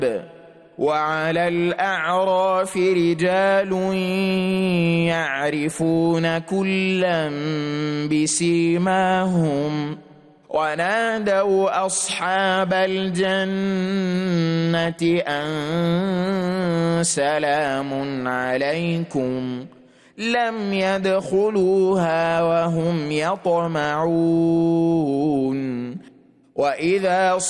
وعلى الأعراف رجال يعرفون كلا بسيماهم ونادوا أصحاب الجنة أن سلام عليكم لم يدخلوها وهم يطمعون. وإذا